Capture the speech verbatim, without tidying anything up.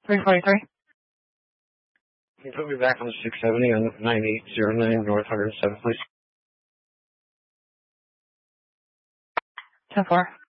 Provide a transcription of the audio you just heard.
three forty-three. Can you put me back on the six seventy on nine eight zero nine North one oh seven, please? ten four.